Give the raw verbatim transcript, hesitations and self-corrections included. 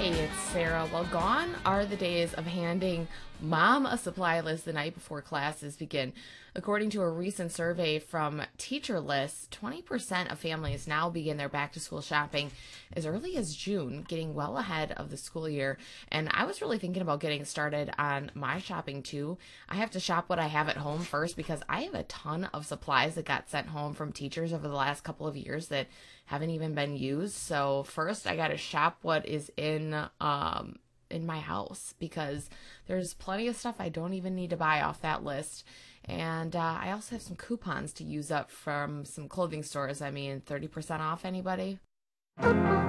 Hey, it's Sarah. Well, gone are the days of handing mom a supply list the night before classes begin. According to a recent survey from Teacher List, twenty percent of families now begin their back to school shopping as early as June, getting well ahead of the school year. And I was really thinking about getting started on my shopping too. I have to shop what I have at home first because I have a ton of supplies that got sent home from teachers over the last couple of years that haven't even been used. So first I got to shop what is in um in my house because there's plenty of stuff I don't even need to buy off that list. And uh, I also have some coupons to use up from some clothing stores. I mean, thirty percent off, anybody?